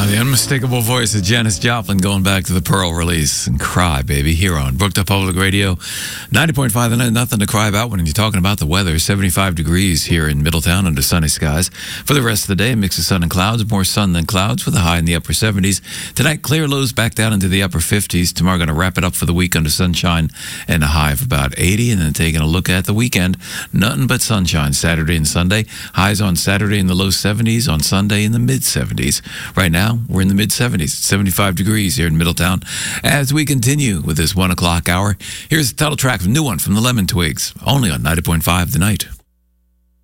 The unmistakable voice of Janis Joplin going back to the Pearl release and Cry, Baby, here on Brooked Public Radio. 90.5, the night, nothing to cry about when you're talking about the weather. 75 degrees here in Middletown under sunny skies. For the rest of the day, a mix of sun and clouds, more sun than clouds with a high in the upper 70s. Tonight, clear lows back down into the upper 50s. Tomorrow, going to wrap it up for the week under sunshine and a high of about 80. And then taking a look at the weekend, nothing but sunshine Saturday and Sunday. Highs on Saturday in the low 70s, on Sunday in the mid 70s. Right now, we're in the mid 70s, 75 degrees here in Middletown. As we continue with this 1 o'clock hour, here's the title track, a new one from the Lemon Twigs, only on 90.5 The Night.